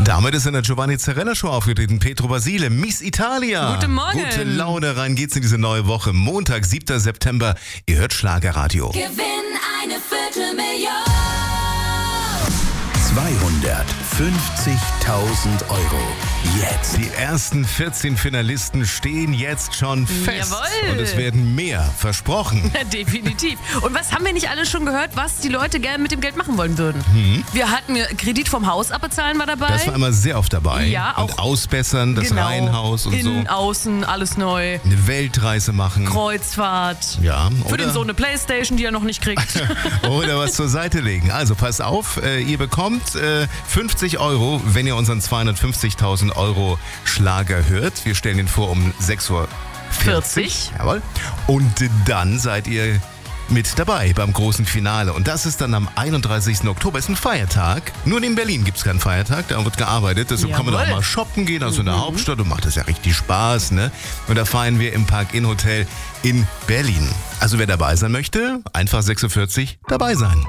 Damit ist in der Giovanni Zarella Show aufgetreten. Petro Basile, Miss Italia. Guten Morgen. Gute Laune, rein geht's in diese neue Woche. Montag, 7. September. Ihr hört Schlagerradio. Gewinn eine Viertelmillion. 250.000 Euro. Jetzt. Die ersten 14 Finalisten stehen jetzt schon fest. Jawohl. Und es werden mehr versprochen. Definitiv. Und was haben wir nicht alle schon gehört, was die Leute gerne mit dem Geld machen wollen würden? Wir hatten Kredit vom Haus abbezahlen, war dabei. Das war immer sehr oft dabei. Ja, und auch- ausbessern, das Genau. Reihenhaus und Innen, so. außen, alles neu. Eine Weltreise machen. Kreuzfahrt. Ja, Für den Sohn eine Playstation, die er noch nicht kriegt. Oder was zur Seite legen. Also pass auf, ihr bekommt 50 Euro, wenn ihr unseren 250.000 Euro Schlager hört. Wir stellen den vor um 6:40 Uhr. 40. Jawohl. Und dann seid ihr mit dabei beim großen Finale. Und das ist dann am 31. Oktober. Ist ein Feiertag. Nur in Berlin gibt es keinen Feiertag. Da wird gearbeitet. Deshalb kann man Jawohl. auch mal shoppen gehen, also in der Hauptstadt. Und macht das ja richtig Spaß, ne? Und da feiern wir im Park-In Hotel in Berlin. Also wer dabei sein möchte, einfach 6:40 Uhr dabei sein.